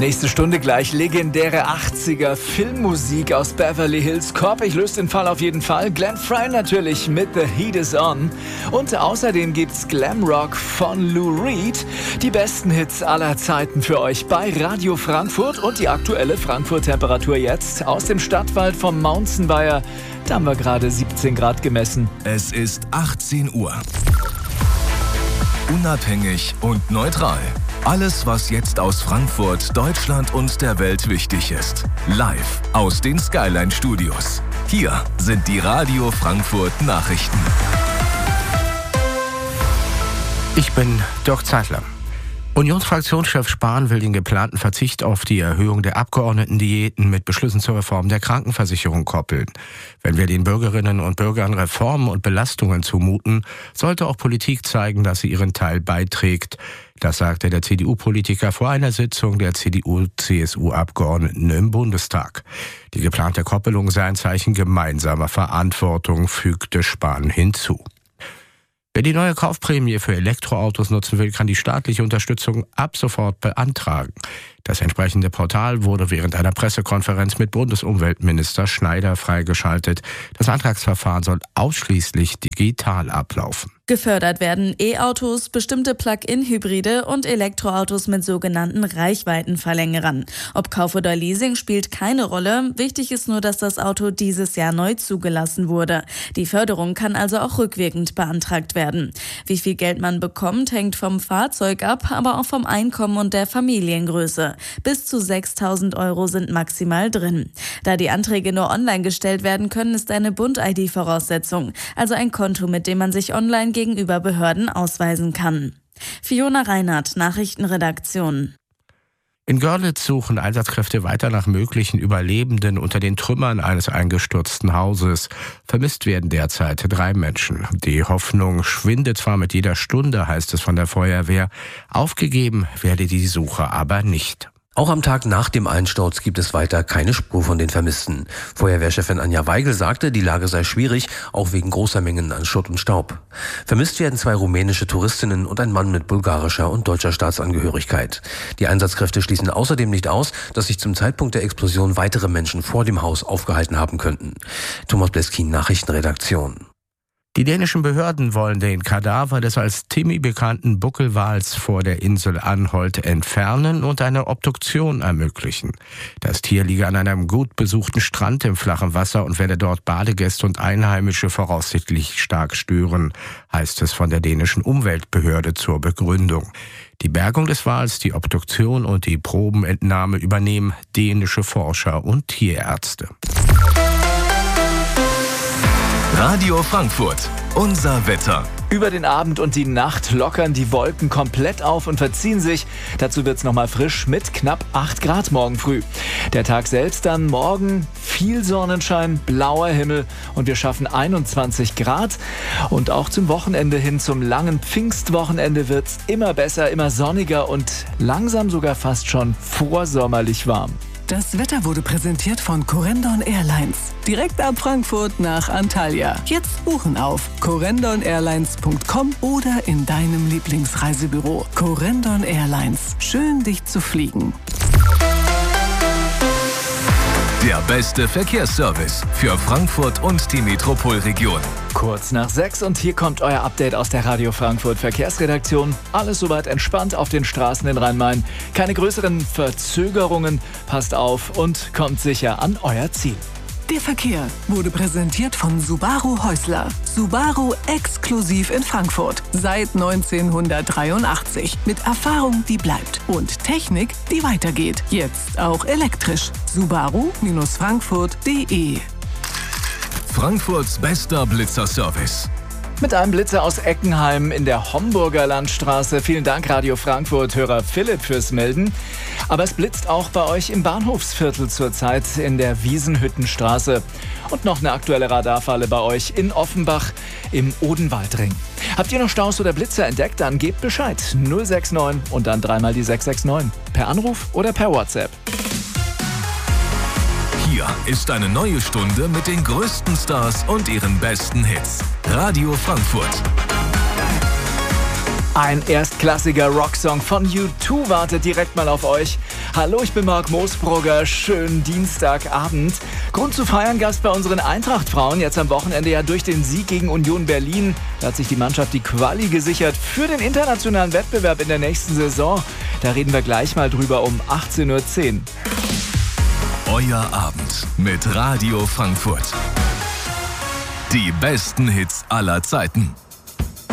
Nächste Stunde gleich legendäre 80er Filmmusik aus Beverly Hills Cop. Ich löse den Fall auf jeden Fall. Glenn Frey natürlich mit The Heat Is On. Und außerdem gibt's Glamrock von Lou Reed. Die besten Hits aller Zeiten für euch bei Radio Frankfurt. Und die aktuelle Frankfurt-Temperatur jetzt aus dem Stadtwald vom Mountainweiher. Da haben wir gerade 17 Grad gemessen. Es ist 18 Uhr. Unabhängig und neutral. Alles, was jetzt aus Frankfurt, Deutschland und der Welt wichtig ist. Live aus den Skyline Studios. Hier sind die Radio Frankfurt Nachrichten. Ich bin Dirk Zeitler. Unionsfraktionschef Spahn will den geplanten Verzicht auf die Erhöhung der Abgeordnetendiäten mit Beschlüssen zur Reform der Krankenversicherung koppeln. Wenn wir den Bürgerinnen und Bürgern Reformen und Belastungen zumuten, sollte auch Politik zeigen, dass sie ihren Teil beiträgt. Das sagte der CDU-Politiker vor einer Sitzung der CDU-CSU-Abgeordneten im Bundestag. Die geplante Koppelung sei ein Zeichen gemeinsamer Verantwortung, fügte Spahn hinzu. Wer die neue Kaufprämie für Elektroautos nutzen will, kann die staatliche Unterstützung ab sofort beantragen. Das entsprechende Portal wurde während einer Pressekonferenz mit Bundesumweltminister Schneider freigeschaltet. Das Antragsverfahren soll ausschließlich digital ablaufen. Gefördert werden E-Autos, bestimmte Plug-in-Hybride und Elektroautos mit sogenannten Reichweitenverlängerern. Ob Kauf oder Leasing spielt keine Rolle. Wichtig ist nur, dass das Auto dieses Jahr neu zugelassen wurde. Die Förderung kann also auch rückwirkend beantragt werden. Wie viel Geld man bekommt, hängt vom Fahrzeug ab, aber auch vom Einkommen und der Familiengröße. Bis zu 6.000 € sind maximal drin. Da die Anträge nur online gestellt werden können, ist eine Bund-ID Voraussetzung, also ein Konto, mit dem man sich online gegenüber Behörden ausweisen kann. Fiona Reinhardt, Nachrichtenredaktion. In Görlitz suchen Einsatzkräfte weiter nach möglichen Überlebenden unter den Trümmern eines eingestürzten Hauses. Vermisst werden derzeit 3 Menschen. Die Hoffnung schwindet zwar mit jeder Stunde, heißt es von der Feuerwehr. Aufgegeben werde die Suche aber nicht. Auch am Tag nach dem Einsturz gibt es weiter keine Spur von den Vermissten. Feuerwehrchefin Anja Weigel sagte, die Lage sei schwierig, auch wegen großer Mengen an Schutt und Staub. Vermisst werden 2 rumänische Touristinnen und ein Mann mit bulgarischer und deutscher Staatsangehörigkeit. Die Einsatzkräfte schließen außerdem nicht aus, dass sich zum Zeitpunkt der Explosion weitere Menschen vor dem Haus aufgehalten haben könnten. Thomas Bleskin, Nachrichtenredaktion. Die dänischen Behörden wollen den Kadaver des als Timmy bekannten Buckelwals vor der Insel Anholt entfernen und eine Obduktion ermöglichen. Das Tier liege an einem gut besuchten Strand im flachen Wasser und werde dort Badegäste und Einheimische voraussichtlich stark stören, heißt es von der dänischen Umweltbehörde zur Begründung. Die Bergung des Wals, die Obduktion und die Probenentnahme übernehmen dänische Forscher und Tierärzte. Radio Frankfurt, unser Wetter. Über den Abend und die Nacht lockern die Wolken komplett auf und verziehen sich. Dazu wird's nochmal frisch mit knapp 8 Grad morgen früh. Der Tag selbst dann morgen viel Sonnenschein, blauer Himmel und wir schaffen 21 Grad. Und auch zum Wochenende hin, zum langen Pfingstwochenende wird's immer besser, immer sonniger und langsam sogar fast schon vorsommerlich warm. Das Wetter wurde präsentiert von Corendon Airlines. Direkt ab Frankfurt nach Antalya. Jetzt buchen auf corendon-airlines.com oder in deinem Lieblingsreisebüro. Corendon Airlines. Schön, dich zu fliegen. Der beste Verkehrsservice für Frankfurt und die Metropolregion. Kurz nach 6 und hier kommt euer Update aus der Radio Frankfurt Verkehrsredaktion. Alles soweit entspannt auf den Straßen in Rhein-Main. Keine größeren Verzögerungen. Passt auf und kommt sicher an euer Ziel. Der Verkehr wurde präsentiert von Subaru Häusler. Subaru exklusiv in Frankfurt. Seit 1983. Mit Erfahrung, die bleibt. Und Technik, die weitergeht. Jetzt auch elektrisch. Subaru-Frankfurt.de. Frankfurts bester Blitzerservice. Mit einem Blitzer aus Eckenheim in der Homburger Landstraße. Vielen Dank, Radio Frankfurt-Hörer Philipp, fürs Melden. Aber es blitzt auch bei euch im Bahnhofsviertel zurzeit in der Wiesenhüttenstraße. Und noch eine aktuelle Radarfalle bei euch in Offenbach im Odenwaldring. Habt ihr noch Staus oder Blitzer entdeckt? Dann gebt Bescheid. 069 und dann dreimal die 669. Per Anruf oder per WhatsApp. Hier ist eine neue Stunde mit den größten Stars und ihren besten Hits. Radio Frankfurt. Ein erstklassiger Rocksong von U2 wartet direkt mal auf euch. Hallo, ich bin Marc Moosbrugger. Schönen Dienstagabend. Grund zu feiern, Gast bei unseren Eintracht-Frauen. Jetzt am Wochenende ja durch den Sieg gegen Union Berlin. Da hat sich die Mannschaft die Quali gesichert für den internationalen Wettbewerb in der nächsten Saison. Da reden wir gleich mal drüber um 18:10 Uhr. Euer Abend mit Radio Frankfurt. Die besten Hits aller Zeiten.